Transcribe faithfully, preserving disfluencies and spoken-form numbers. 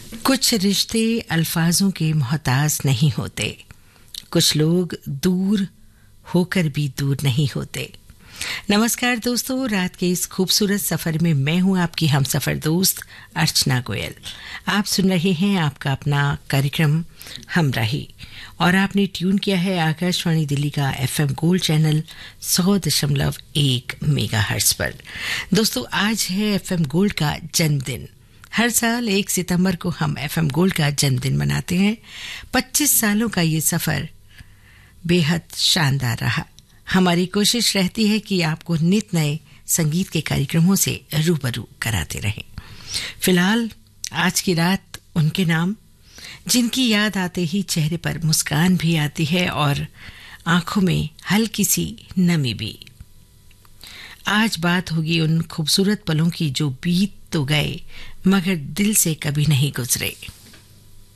कुछ रिश्ते अल्फाजों के मोहताज नहीं होते, कुछ लोग दूर होकर भी दूर नहीं होते। नमस्कार दोस्तों, रात के इस खूबसूरत सफर में मैं हूं आपकी हम सफर दोस्त अर्चना गोयल। आप सुन रहे हैं आपका अपना कार्यक्रम हमराही और आपने ट्यून किया है आकाशवाणी दिल्ली का एफएम गोल्ड चैनल सौ दशमलव एक मेगाहर्ट्ज पर। दोस्तों, आज है एफएम गोल्ड का जन्मदिन। हर साल एक सितंबर को हम एफएम गोल्ड का जन्मदिन मनाते हैं। पच्चीस सालों का ये सफर बेहद शानदार रहा। हमारी कोशिश रहती है कि आपको नित नए संगीत के कार्यक्रमों से रूबरू कराते रहें। फिलहाल आज की रात उनके नाम, जिनकी याद आते ही चेहरे पर मुस्कान भी आती है और आंखों में हल्की सी नमी भी। आज बात होगी उन खूबसूरत पलों की जो बीत तो गए मगर दिल से कभी नहीं गुजरे।